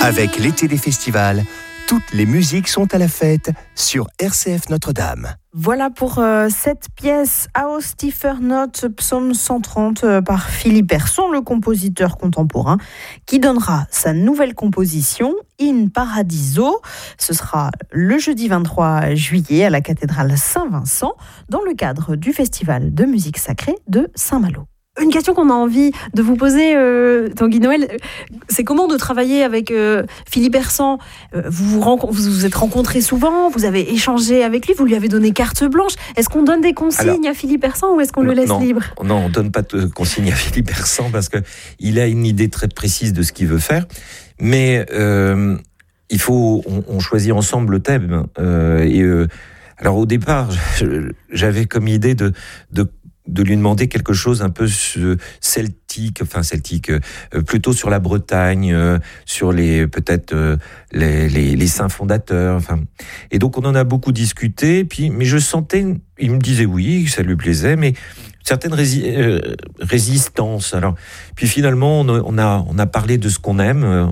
Avec l'été des festivals, toutes les musiques sont à la fête sur RCF Notre-Dame. Voilà pour cette pièce Aus tiefer Not, psaume 130 par Philippe Herson, le compositeur contemporain, qui donnera sa nouvelle composition In Paradiso. Ce sera le jeudi 23 juillet à la cathédrale Saint-Vincent, dans le cadre du festival de musique sacrée de Saint-Malo. Une question qu'on a envie de vous poser, Tanguy Noël, c'est comment de travailler avec Philippe Herson. Vous vous êtes rencontrés souvent, vous avez échangé avec lui, vous lui avez donné carte blanche. Est-ce qu'on donne des consignes à Philippe Herson ou est-ce qu'on le laisse libre ? Non, on ne donne pas de consignes à Philippe Herson parce qu'il a une idée très précise de ce qu'il veut faire. Mais on choisit ensemble le thème. Alors au départ, j'avais comme idée de lui demander quelque chose un peu celtique, plutôt sur la Bretagne, sur les saints fondateurs, Et donc on en a beaucoup discuté, mais je sentais, il me disait oui, que ça lui plaisait, mais certaines résistances. Alors, puis finalement, on a parlé de ce qu'on aime.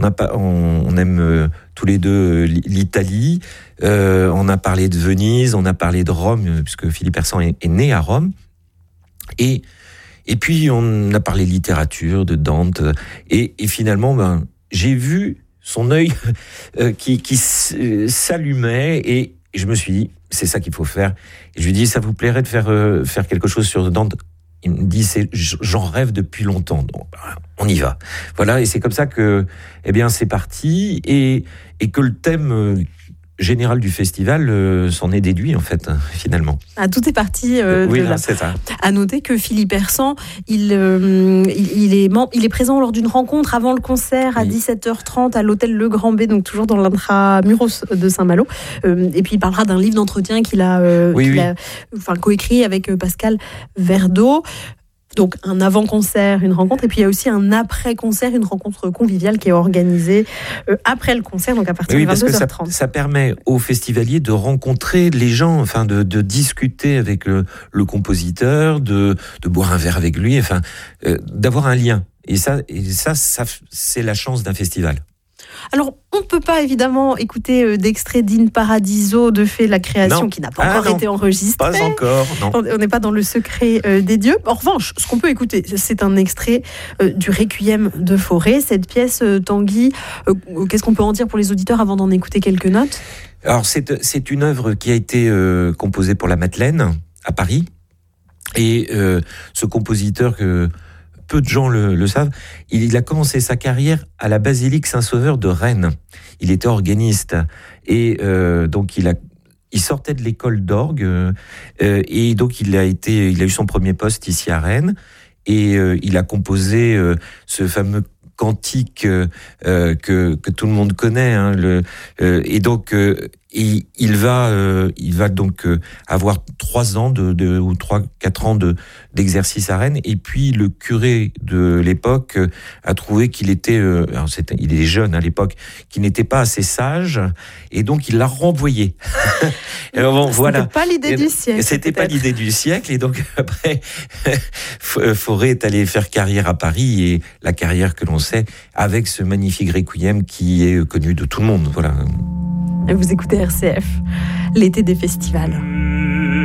On aime tous les deux l'Italie. On a parlé de Venise, on a parlé de Rome, puisque Philippe Herson est né à Rome. Et puis on a parlé littérature, de Dante, et finalement, j'ai vu son œil qui s'allumait, et je me suis dit, c'est ça qu'il faut faire. Et je lui ai dit, ça vous plairait de faire quelque chose sur Dante ? Il me dit, j'en rêve depuis longtemps, donc on y va. Voilà, et c'est comme ça que, c'est parti, et que le thème général du festival s'en est déduit en fait finalement. Tout est parti c'est ça. À noter que Philippe Herson, il est présent lors d'une rencontre avant le concert à 17h30 à l'hôtel Le Grand B, donc toujours dans l'intramuros de Saint-Malo. Et puis il parlera d'un livre d'entretien qu'il a coécrit avec Pascal Verdeau. Donc un avant-concert, une rencontre, et puis il y a aussi un après-concert, une rencontre conviviale qui est organisée après le concert, donc à partir de 22h30. Parce que ça permet aux festivaliers de rencontrer les gens, de discuter avec le compositeur, de boire un verre avec lui, d'avoir un lien. Et ça, c'est la chance d'un festival. Alors, on ne peut pas évidemment écouter d'extrait d'In Paradiso de fait la création qui n'a pas encore été enregistrée. Pas encore, non. On n'est pas dans le secret des dieux. En revanche, ce qu'on peut écouter, c'est un extrait du Requiem de Fauré. Cette pièce, Tanguy, qu'est-ce qu'on peut en dire pour les auditeurs avant d'en écouter quelques notes ? Alors, c'est une œuvre qui a été composée pour la Madeleine, à Paris. Et ce compositeur que peu de gens le savent, il a commencé sa carrière à la basilique Saint-Sauveur de Rennes. Il était organiste et donc il sortait de l'école d'orgue et donc il a eu son premier poste ici à Rennes et il a composé ce fameux cantique que tout le monde connaît, et donc il va donc avoir 3 ans ou 4 ans d'exercice à Rennes, et puis le curé de l'époque a trouvé qu'il était il est jeune à l'époque, qu'il n'était pas assez sage, et donc il l'a renvoyé. Alors voilà. C'était pas l'idée du siècle. C'était pas l'idée du siècle, et donc après Fauré est allé faire carrière à Paris, et la carrière que l'on sait avec ce magnifique requiem qui est connu de tout le monde. Voilà. Et vous écoutez RCF, l'été des festivals.